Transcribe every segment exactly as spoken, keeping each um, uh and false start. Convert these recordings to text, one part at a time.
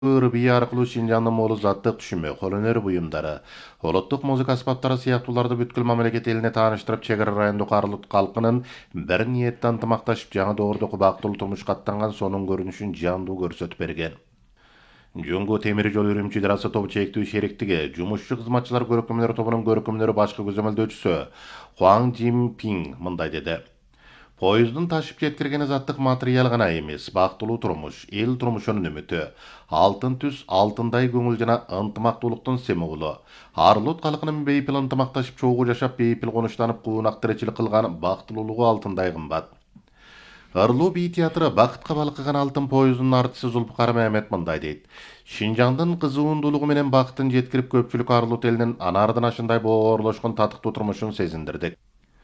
ырбий аркылуу Шинжаңдын молу заттык түшүмө, кол өнөр буюмдары, улуттук музыка аспаптары сыяктууларды бүткүл мамлекет элине тааныштырып, чек ара райондук Арлут калкынын бир ниетте ынтымакташып жаңы доордо бактылуу турмуш каттанган сонун көрүнүшүн жандуу көрсөтүп берген. Жөнгө темир жол үрүмчү трасса тобу чектүү шериктиги жумушчу кызматчылар көркөмдөр тобунун көркөмдөрү башкы көзөмөлдөөчүсү Хуан Жинпин мындай деди. Поездун ташып жеткирген заттык материал гана эмес, бактылуу турмуш, эл турмушунун үмүтү, алтын түс, алтындай көңүл жана ынтымактуулуктун символу. Арлут калкынын бейпил ынтымакташып чогуу жашап, бейпил конуштанып, куунак тиричилик кылган бактылуулугу алтындай кымбат. Арлуу бий театры бакытка балкыган алтын поездунун артчысы Зулпукар Мehmet мындай дейт. Шинжаңдын кызуундуулугу менен бактын жеткирип, көпчүлүк Арлут элинин анардын ашындай боорлошкон татыктуу турмушун сезиндирдик.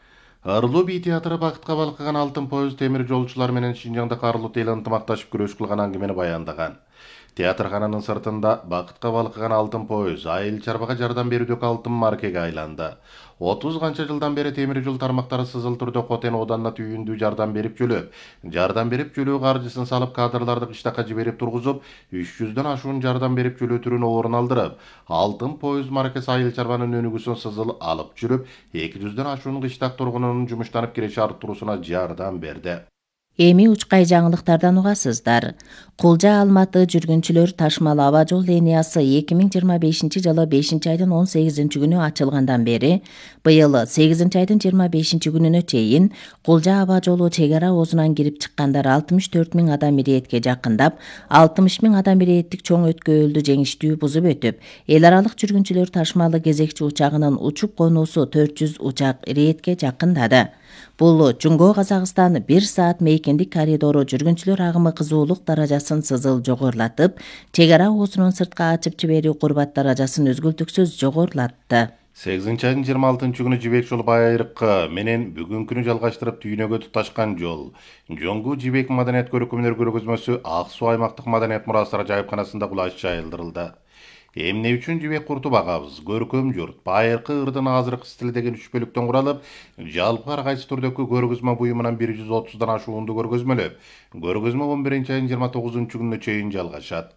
Арлуу бий театры бакытка балкыган алтын поезд темир жолчулар менен Шинжаңдагы Арлут эли ынтымакташып күрөш кылган аңгемени баяндаган. Театркананын сыртында бакытка балкыган алтын поезд айыл чарбага жардам берүүдөгү алтын маркеге айланды. отуз канча жылдан бери темир жол тармактары сызыл түрдө Хотен оданына түйүндүү жардам берип жөлөп, жардам берип жөлөө каржысын салып, кадрларды кыштакка жиберип тургузуп, үч жүздөн ашуун жардам берип жөлөө түрүн орун алдырып, алтын поезд маркасы айыл чарбанын өнүгүүсүн сызыл алып жүрүп, эки жүздөн ашуун кыштак тургунунун жумуштанып киреше арттыруусуна жардам берди. Эми учкай жаңылыктардан угасыздар. Кулжа Алматы жүргүнчүлөр ташмал аба жол линиясы эки миң жыйырма бешинчи жылы бешинчи айдын он сегизинчи күнү ачылгандан бери быйыл сегизинчи айдын жыйырма бешинчи күнүнө чейин Кулжа аба жолу чек ара оозунан кирип чыккандар алтымыш төрт миң адам иретке жакындап, алтымыш миң адам иреттик чоң өткөөлдү жеңиштүү бузуп өтүп, эл аралык жүргүнчүлөр ташмалы кезекчи учагынын учуп конуусу төрт жүз учак иретке жакындады. Бул Жунго Казакстан бир саат мейкиндик коридору жүргүнчүлөр агымы кызуулук даражасын сызыл жогорулатып, чек ара оозунун сыртка ачып жиберүү курбат даражасын өзгөлтүксүз жогорулатты. сегизинчи айдын жыйырма алтынчы күнү Жибек жолу Байыркы менен бүгүнкүнү жалгаштырып түйнөгө туташкан жол. Жоңгу Жибек маданият көркөмдөр көргөзмөсү Ак Суу аймактык маданият мурастары жайыпканасында кулаш жайылдырылды. Эмне үчүн жибек курту багабыз? Көркөм журт, Байыркы ырдын азыркы стили деген үч бөлүктөн куралып, жалпы ар кайсы түрдөгү көргөзмө буюмунан бир жүз отуздан ашуунду көргөзмөлөп, көргөзмө он биринчи айдын жыйырма тогузунчу күнүнө чейин жалгашат.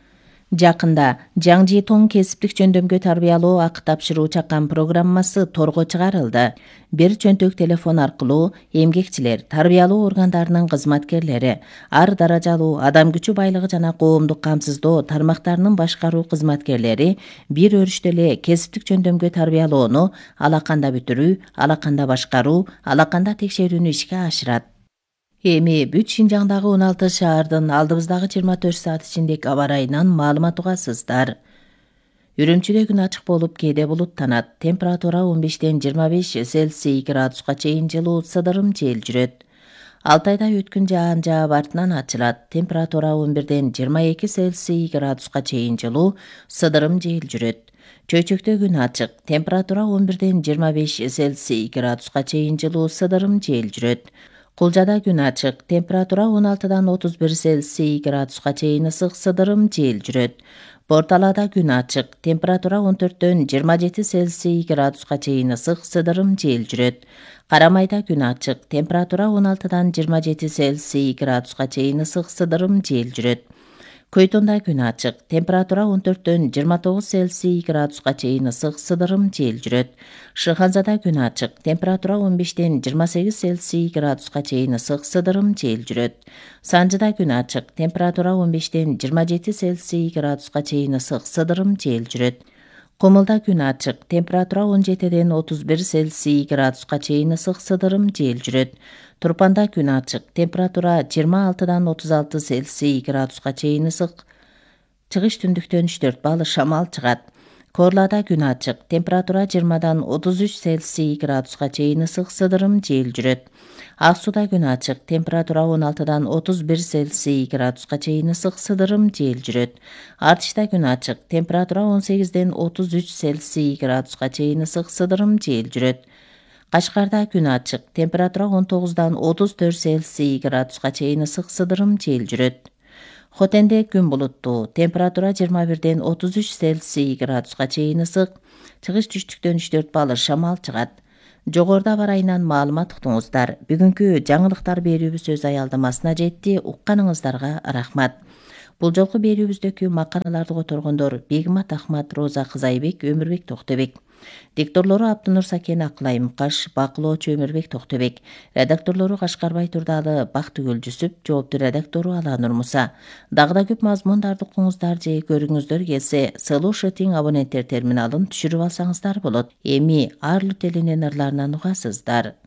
Жакында Жаң Житоң кесиптик жөндөмгө тарбиялоо акы тапшыруу чакан программасы торго чыгарылды. Бир чөнтөк телефон аркылуу эмгекчилер, тарбиялоо органдарынын кызматкерлери, ар даражалуу адам күчү байлыгы жана коомдук камсыздоо тармактарынын башкаруу кызматкерлери бир өрүштө эле кесиптик жөндөмгө тарбиялоону алаканда бүтүрүү, алаканда башкаруу, алаканда текшерүүнү ишке ашырат. Эми бүт Шинжаңдагы он алты шаардын алдыбыздагы жыйырма төрт саат ичиндеги аба ырайынан маалымат угасыздар. Үрүмчүдө күн ачык болуп, кээде булуттанат. Температура он бештен жыйырма беш Цельсий градуска чейин жылуу, сыдырым жел жүрөт. Алтайда өткүн жаан жаап артынан ачылат. Температура он бирден жыйырма эки Цельсий градуска чейин жылуу, сыдырым жел жүрөт. Чөйчөктө күн ачык. Температура он бирден жыйырма беш Цельсий градуска чейин жылуу, сыдырым жел жүрөт. Кулжада күн ачык. Температура он алтыдан отуз бир Цельсий градуска чейин ысык, сыдырым жел жүрөт. Борталада күн ачык. Температура он төрттөн жыйырма жети Цельсий градуска чейин ысык, сыдырым жел жүрөт. Карамайда күн ачык. Температура он алтыдан жыйырма жети Цельсий градуска чейин ысык, сыдырым жел жүрөт. Көйтонда күн ачык. Температура он төрттөн жыйырма тогуз Цельсий градуска чейин ысык, сыдырым жел жүрөт. Шыханзада күн ачык. Температура он бештен жыйырма сегиз Цельсий градуска чейин ысык, сыдырым жел жүрөт. Санжыда күн ачык. Температура он бештен жыйырма жети Цельсий градуска чейин ысык, сыдырым жел жүрөт. Кумулда күн ачык. Температура он жетиден отуз бир Цельсий градуска чейин ысык, сыдырым жел жүрөт. Турпанда күн ачык. Температура жыйырма алтыдан отуз алты Цельсий градуска чейин ысык. Чыгыш түндүктөн үч төрт балл шамал чыгат. Корлада күн ачык. Температура жыйырмадан отуз үч Цельсий градуска чейин ысык, сыдырым жел жүрөт. Ак Сууда күн ачык. Температура он алтыдан отуз бир Цельсий градуска чейин ысык, сыдырым жел жүрөт. Артышта күн ачык. Температура он сегизден отуз үч Цельсий градуска чейин ысык, сыдырым жел жүрөт. Кашкарда күн ачык. Температура он тогуздан отуз төрт Цельсий градуска чейин ысык, сыдырым жел жүрөт. Хотенде күн булуттуу. Температура жыйырма бирден отуз үч Цельсий градуска чейин ысык. Чыгыш түштүктөн үч төрт балл шамал чыгат. Жогоруда аба ырайынан маалымат уктуңуздар. Бүгүнкү жаңылыктар берүүбүз өз аялдамасына жетти. Укканыңыздарга рахмат. Бул жолку берүүбүздөгү макалаларды которгондор Бегмат Ахмат, Роза Кызайбек, Өмүрбек Токтобек. Дикторлору Аптынур Сакен, Акылай Мукаш, бакылоочу Өмүрбек Токтобек. Редакторлору Кашкарбай Турдалы, Бактыгүл Жүсүп, жоопту редактору Аланур Муса. Дагы да көп мазмундарды окуңуздар же көрүңүздөр келсе, Сылуу Шытың абоненттер терминалын түшүрүп алсаңыздар болот. Эми Арлы теленин ырларынан угасыздар.